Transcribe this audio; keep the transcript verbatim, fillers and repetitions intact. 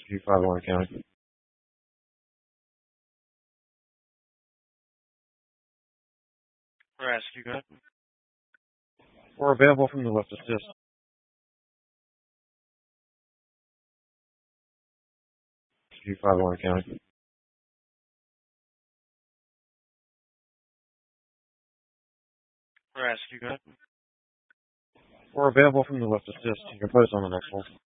G five Warren County. Rescue gun. We're available from the left assist. G five Warren County. Rescue gun. We're available from the left assist. You can post on the next one.